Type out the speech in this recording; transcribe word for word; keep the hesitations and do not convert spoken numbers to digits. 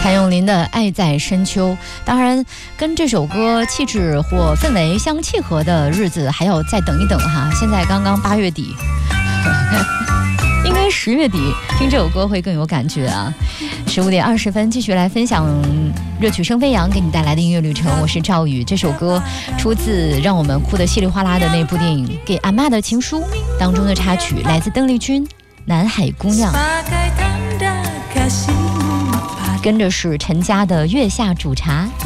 谭咏麟的《爱在深秋》，当然跟这首歌气质或氛围相契合的日子还要再等一等哈。现在刚刚八月底，应该十月底听这首歌会更有感觉啊。十五点二十分，继续来分享热曲声飞扬给你带来的音乐旅程。我是赵宇，这首歌出自让我们哭得稀里哗啦的那部电影《给阿嬷的情书》当中的插曲，来自邓丽君《南海姑娘》。跟着是陈家的月下煮茶。